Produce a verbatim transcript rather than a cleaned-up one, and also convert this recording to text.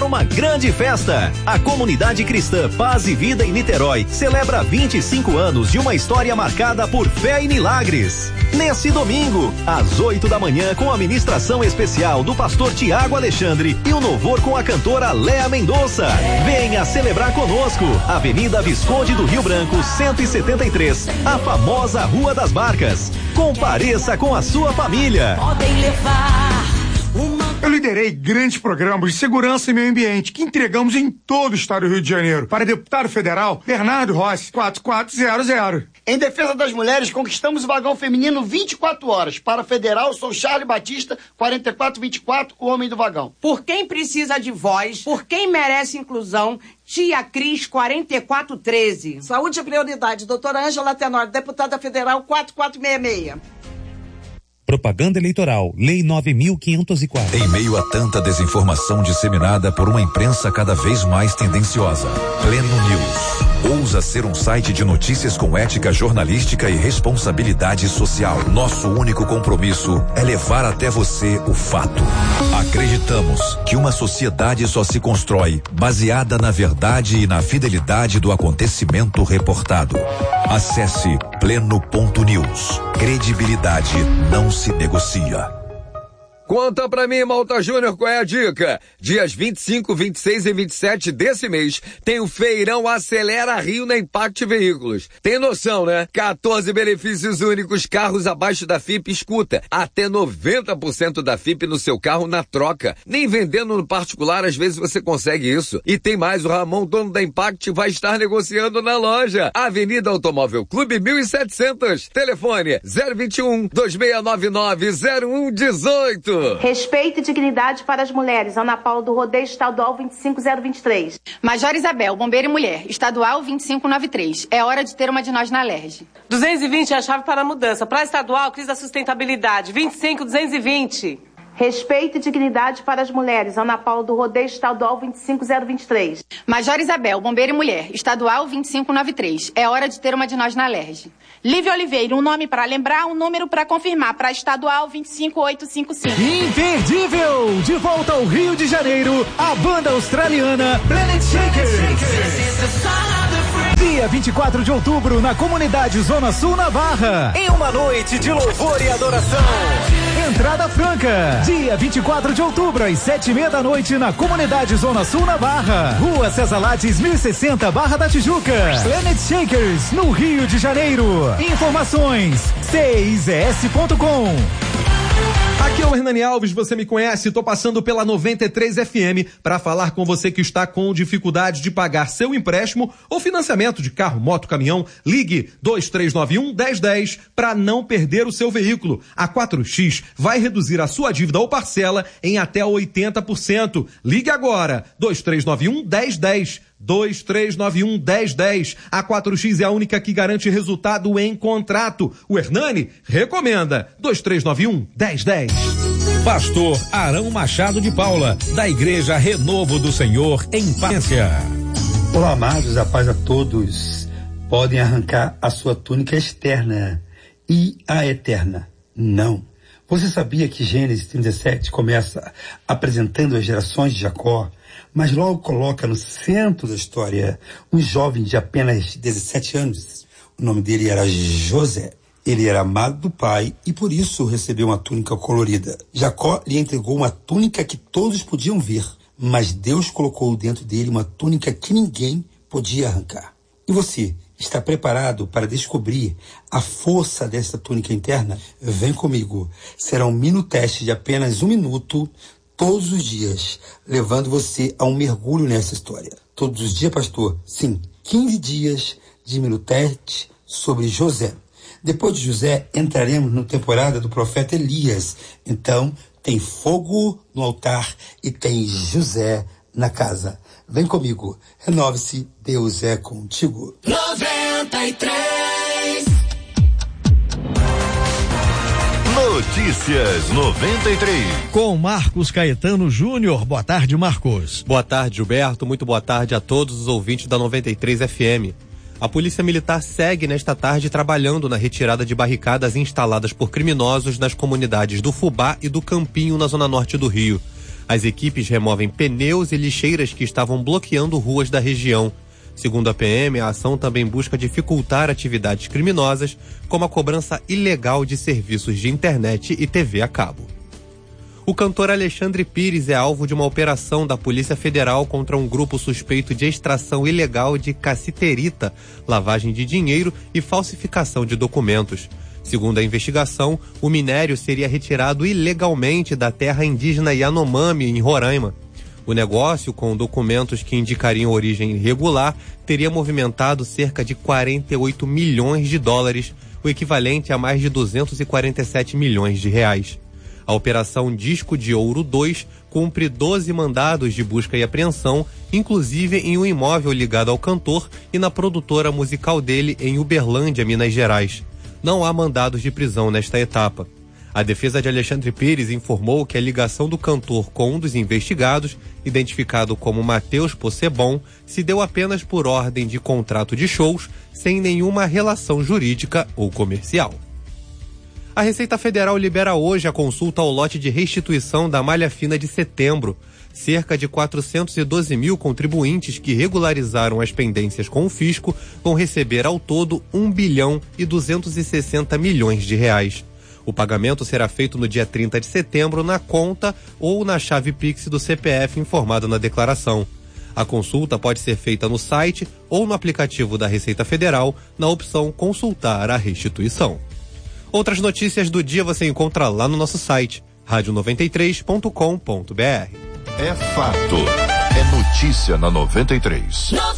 uma grande festa. A comunidade cristã Paz e Vida em Niterói celebra vinte e cinco anos de uma história marcada por fé e milagres. Nesse domingo, às oito da manhã, com a ministração especial do pastor Tiago Alexandre e o louvor com a cantora Léa Mendonça. Venha celebrar conosco. Avenida Visconde do Rio Branco, cento e setenta e três, a famosa Rua das Barcas. Compareça com a sua família. Podem levar uma... Eu liderei grandes programas de segurança e meio ambiente que entregamos em todo o estado do Rio de Janeiro. Para deputado federal, Bernardo Rossi, quatro quatro zero zero. Em defesa das mulheres, conquistamos o vagão feminino vinte e quatro horas. Para federal, sou Charlie Batista, quarenta e quatro vinte e quatro, o homem do vagão. Por quem precisa de voz, por quem merece inclusão, Tia Cris, quarenta e quatro treze. Saúde e prioridade, doutora Ângela Tenor, deputada federal, quatro quatro seis seis. Propaganda eleitoral, Lei nove mil quinhentos e quatro. Em meio a tanta desinformação disseminada por uma imprensa cada vez mais tendenciosa, Pleno News ousa ser um site de notícias com ética jornalística e responsabilidade social. Nosso único compromisso é levar até você o fato. Acreditamos que uma sociedade só se constrói baseada na verdade e na fidelidade do acontecimento reportado. Acesse pleno ponto news. Credibilidade não se negocia. Conta pra mim, Malta Júnior, qual é a dica? Dias vinte e cinco, vinte e seis e vinte e sete desse mês tem o Feirão Acelera Rio na Impact Veículos. Tem noção, né? quatorze benefícios únicos, carros abaixo da F I P, escuta, até noventa por cento da F I P no seu carro na troca. Nem vendendo no particular, às vezes você consegue isso. E tem mais, o Ramon, dono da Impact, vai estar negociando na loja. Avenida Automóvel Clube mil e setecentos. Telefone zero vinte e um, dois seis nove nove, zero um um oito. Respeito e dignidade para as mulheres. Ana Paula do Rodeio Estadual vinte e cinco zero vinte e três. Major Isabel, bombeiro e mulher. Estadual vinte e cinco noventa e três. É hora de ter uma de nós na Alerj. duzentos e vinte é a chave para a mudança. Para estadual, crise da sustentabilidade. vinte e cinco, duzentos e vinte. Respeito e dignidade para as mulheres. Ana Paula do Rodeio Estadual vinte e cinco zero vinte e três. Major Isabel, bombeiro e mulher. Estadual vinte e cinco noventa e três. É hora de ter uma de nós na Alerj. Lívia Oliveira, um nome para lembrar, um número para confirmar. Para estadual vinte e cinco oitocentos e cinquenta e cinco. Imperdível! De volta ao Rio de Janeiro, a banda australiana Planet Shakers. Dia vinte e quatro de outubro, na comunidade Zona Sul, na Barra. Em uma noite de louvor e adoração. Entrada franca. Dia vinte e quatro de outubro, às sete e meia da noite, na comunidade Zona Sul, na Barra. Rua César Lattes, mil e sessenta, Barra da Tijuca. Planet Shakers, no Rio de Janeiro. Informações, C I Z S ponto com. Aqui é o Hernani Alves, você me conhece, tô passando pela noventa e três F M para falar com você que está com dificuldade de pagar seu empréstimo ou financiamento de carro, moto, caminhão. Ligue dois três nove um, um zero um zero para não perder o seu veículo. A quatro X vai reduzir a sua dívida ou parcela em até oitenta por cento. Ligue agora, dois três nove um, um zero um zero. dois três nove um, um zero um zero. A quatro X é a única que garante resultado em contrato. O Hernani recomenda. dois três nove um, um zero um zero. Pastor Arão Machado de Paula, da Igreja Renovo do Senhor, em Palência. Olá, amados, a paz a todos. Podem arrancar a sua túnica externa e a eterna não. Você sabia que Gênesis trinta e sete começa apresentando as gerações de Jacó, mas logo coloca no centro da história um jovem de apenas dezessete anos. O nome dele era José. Ele era amado do pai e por isso recebeu uma túnica colorida. Jacó lhe entregou uma túnica que todos podiam ver, mas Deus colocou dentro dele uma túnica que ninguém podia arrancar. E você, está preparado para descobrir a força dessa túnica interna? Vem comigo. Será um mini teste de apenas um minuto, todos os dias, levando você a um mergulho nessa história. Todos os dias, pastor? Sim, quinze dias de mini teste sobre José. Depois de José, entraremos na temporada do profeta Elias. Então, tem fogo no altar e tem José na casa. Vem comigo, renove-se, Deus é contigo. noventa e três Notícias noventa e três. Com Marcos Caetano Júnior. Boa tarde, Marcos. Boa tarde, Gilberto. Muito boa tarde a todos os ouvintes da noventa e três F M. A Polícia Militar segue nesta tarde trabalhando na retirada de barricadas instaladas por criminosos nas comunidades do Fubá e do Campinho, na zona norte do Rio. As equipes removem pneus e lixeiras que estavam bloqueando ruas da região. Segundo a P M, a ação também busca dificultar atividades criminosas, como a cobrança ilegal de serviços de internet e T V a cabo. O cantor Alexandre Pires é alvo de uma operação da Polícia Federal contra um grupo suspeito de extração ilegal de cassiterita, lavagem de dinheiro e falsificação de documentos. Segundo a investigação, o minério seria retirado ilegalmente da terra indígena Yanomami, em Roraima. O negócio, com documentos que indicariam origem irregular, teria movimentado cerca de quarenta e oito milhões de dólares, o equivalente a mais de duzentos e quarenta e sete milhões de reais. A Operação Disco de Ouro dois cumpre doze mandados de busca e apreensão, inclusive em um imóvel ligado ao cantor e na produtora musical dele em Uberlândia, Minas Gerais. Não há mandados de prisão nesta etapa. A defesa de Alexandre Pires informou que a ligação do cantor com um dos investigados, identificado como Matheus Possebon, se deu apenas por ordem de contrato de shows, sem nenhuma relação jurídica ou comercial. A Receita Federal libera hoje a consulta ao lote de restituição da malha fina de setembro. Cerca de quatrocentos e doze mil contribuintes que regularizaram as pendências com o fisco vão receber ao todo um bilhão e duzentos e sessenta milhões de reais. O pagamento será feito no dia trinta de setembro na conta ou na chave Pix do C P F informado na declaração. A consulta pode ser feita no site ou no aplicativo da Receita Federal, na opção Consultar a Restituição. Outras notícias do dia você encontra lá no nosso site, rádio noventa e três ponto com ponto b r. É fato. É notícia na noventa e três.